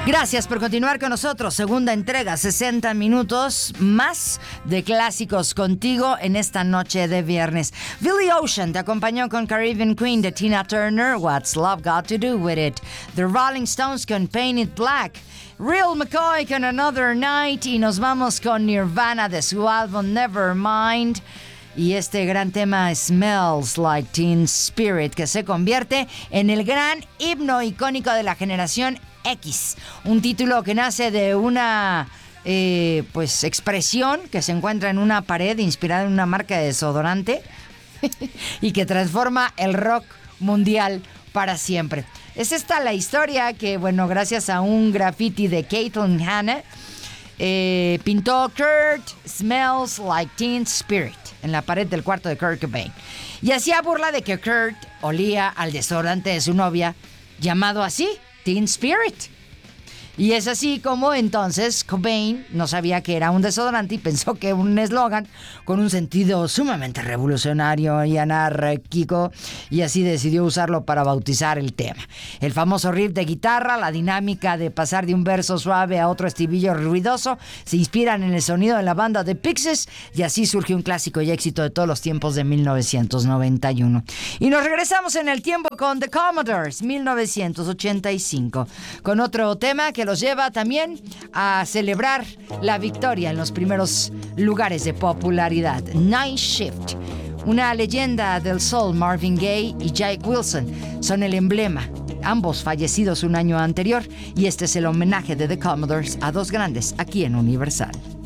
Gracias por continuar con nosotros. Segunda entrega, 60 minutos más de clásicos contigo en esta noche de viernes. Billy Ocean te acompañó con Caribbean Queen de Tina Turner, What's Love Got to Do With It. The Rolling Stones con Paint It Black. Real McCoy con Another Night. Y nos vamos con Nirvana de su álbum Nevermind. Y este gran tema Smells Like Teen Spirit, que se convierte en el gran himno icónico de la generación X. Un título que nace de una expresión que se encuentra en una pared inspirada en una marca de desodorante y que transforma el rock mundial para siempre. Es esta la historia que, bueno, gracias a un graffiti de Caitlin Hanna, pintó Kurt Smells Like Teen Spirit en la pared del cuarto de Kurt Cobain. Y hacía burla de que Kurt olía al desodorante de su novia, llamado así, Teen Spirit. Y es así como entonces Cobain no sabía que era un desodorante y pensó que un eslogan con un sentido sumamente revolucionario y anárquico, y así decidió usarlo para bautizar el tema. El famoso riff de guitarra, la dinámica de pasar de un verso suave a otro estribillo ruidoso, se inspiran en el sonido de la banda The Pixies, y así surgió un clásico y éxito de todos los tiempos de 1991. Y nos regresamos en el tiempo con The Commodores, 1985, con otro tema que los lleva también a celebrar la victoria en los primeros lugares de popularidad. Night Shift. Una leyenda del soul, Marvin Gaye y Jake Wilson, son el emblema, ambos fallecidos un año anterior, y este es el homenaje de The Commodores a dos grandes aquí en Universal.